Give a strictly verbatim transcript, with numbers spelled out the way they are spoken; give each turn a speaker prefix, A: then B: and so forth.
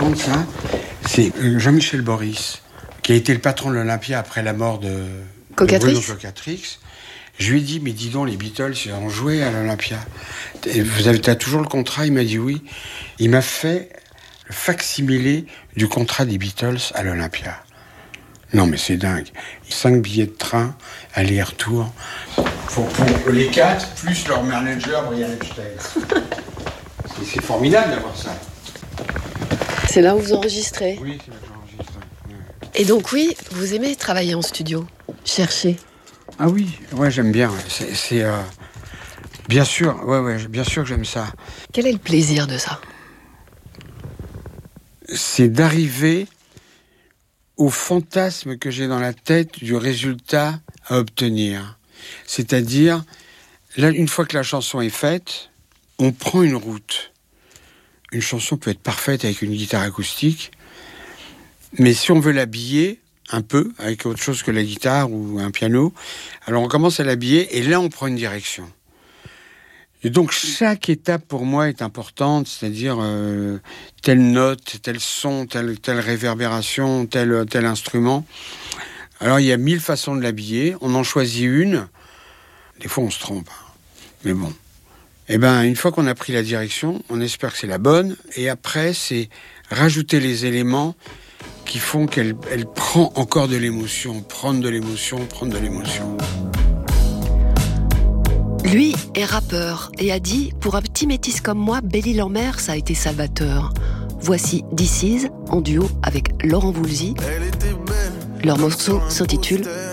A: raconte ça. C'est Jean-Michel Boris, qui a été le patron de l'Olympia après la mort de, de Bruno Cocatrix. Je lui ai dit, mais dis donc, les Beatles, ils ont joué à l'Olympia. Vous avez, t'as toujours le contrat? Il m'a dit oui. Il m'a fait le facsimilé du contrat des Beatles à l'Olympia. Non, mais c'est dingue. Cinq billets de train, aller-retour. Pour, pour les quatre, plus leur manager, Brian Epstein. c'est, c'est formidable d'avoir ça.
B: C'est là où vous enregistrez?
A: Oui, c'est là que j'enregistre. Ouais.
B: Et donc oui, vous aimez travailler en studio? Chercher?
A: Ah oui, ouais, j'aime bien. C'est, c'est euh, bien sûr, ouais, ouais, bien sûr que j'aime ça.
B: Quel est le plaisir de ça?
A: C'est d'arriver au fantasme que j'ai dans la tête du résultat à obtenir. C'est-à-dire, là, une fois que la chanson est faite, on prend une route. Une chanson peut être parfaite avec une guitare acoustique, mais si on veut l'habiller un peu, avec autre chose que la guitare ou un piano, alors on commence à l'habiller et là on prend une direction. Et donc chaque étape pour moi est importante, c'est-à-dire euh, telle note, tel son, telle, telle réverbération, tel, tel instrument. Alors il y a mille façons de l'habiller, on en choisit une, des fois on se trompe, mais bon. Et ben une fois qu'on a pris la direction, on espère que c'est la bonne, et après c'est rajouter les éléments qui font qu'elle elle prend encore de l'émotion, prendre de l'émotion, prendre de l'émotion.
B: Lui est rappeur et a dit « Pour un petit métis comme moi, Belle-Île-en-Mer, ça a été salvateur. » Voici This Is en duo avec Laurent Voulzy. Leur morceau s'intitule